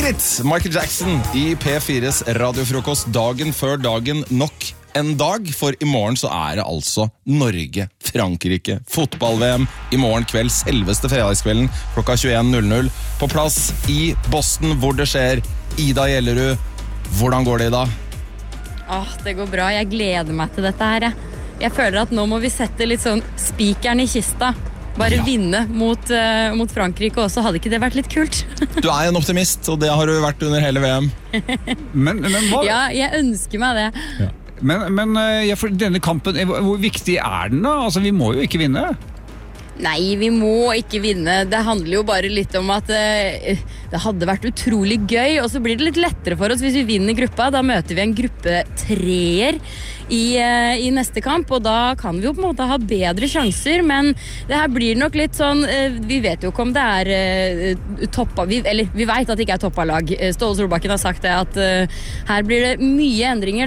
It, Michael Jackson I P4s radiofrokost dagen før dagen nok en dag, for I morgen så det altså Norge, Frankrike, fotball-VM I morgen kveld, selveste fredagskvelden klokka 21.00 på plass I Boston, hvor det skjer. Ida Gjellerud, hvordan går det I dag? Det går bra, jeg gleder meg til dette her. Jeg føler at nå må vi sette litt sånn spikeren I kista. Bare vinne mot Frankrike også, hadde ikke det vært litt kult? Du en optimist, og det har du vært under hele VM. Men hva? Ja, jeg ønsker meg det. Ja. Men for denne kampen, hvor viktig den da? Altså, vi må jo ikke vinne. Nei, vi må ikke vinne. Det handler jo bare litt om at det hadde vært utrolig gøy, og så blir det litt lettere for oss hvis vi vinner gruppa. Da møter vi en gruppe 3-er I neste kamp, og da kan vi jo på en måte ha bedre sjanser, men det her blir nok litt sånn, vi vet jo ikke om det toppa, vi vet at det ikke toppa lag. Ståle Solbakken har sagt det, at her blir det mye endringer.